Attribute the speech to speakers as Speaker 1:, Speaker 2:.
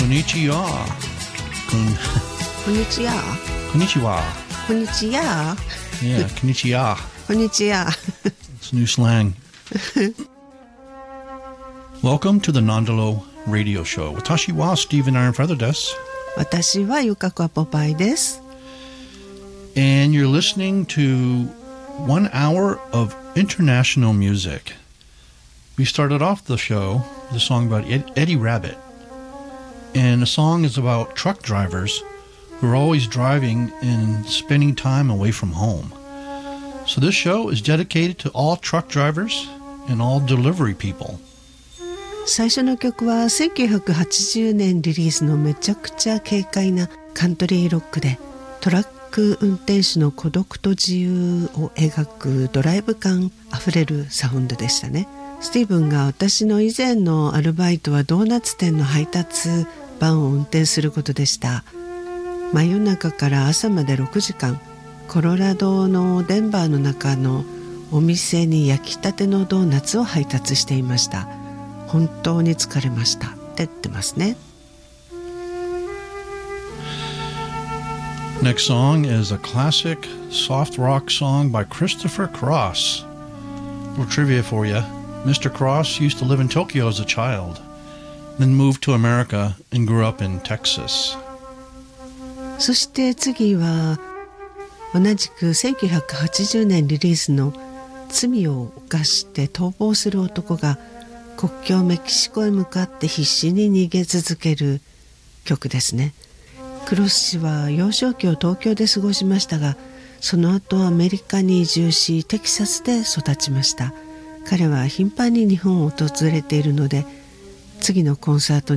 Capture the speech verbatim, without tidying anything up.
Speaker 1: Konnichiwa. Kon-
Speaker 2: Konnichiwa.
Speaker 1: Konnichiwa.
Speaker 2: Konnichiwa.
Speaker 1: Yeah, konnichiwa.
Speaker 2: Konnichiwa.
Speaker 1: It's new slang. Welcome to the Nandalo Radio Show. Watashi wa Stephen Ironfeather desu.
Speaker 2: 私はゆかこはポパイです。
Speaker 1: And you're listening to one hour of international music. We started off the show with a song about Ed- Eddie Rabbit. And the song is about truck drivers who are always driving and spending time away from home. So this show is dedicated to all truck drivers and all delivery people.
Speaker 2: 最初の曲はせんきゅうひゃくはちじゅうねんリリースのめちゃくちゃ軽快なカントリーロックで、トラック運転手の孤独と自由を描くドライブ感あふれるサウンドでしたね。スティーブンが私の以前のアルバイトはドーナツ店の配達バンを運転することでした。真夜中から朝までろくじかん、コロラドのデンバーの中のお店に焼きたてのドーナツを配達していました。本当に疲れましたって言ってますね。
Speaker 1: Next song is a classic soft rock song by Christopher Cross. A little trivia for you. Mister Cross used to live in Tokyo as a child, then moved to America and grew up in Texas.
Speaker 2: そして次は同じくせんきゅうひゃくはちじゅうねんリリースの罪を犯して逃亡する男が国境メキシコへ向かって必死に逃げ続ける曲ですね。クロス氏は幼少期を東京で過ごしましたが、その後アメリカに移住しテキサスで育ちました。彼は頻繁に日本を訪れているので、次のコンサート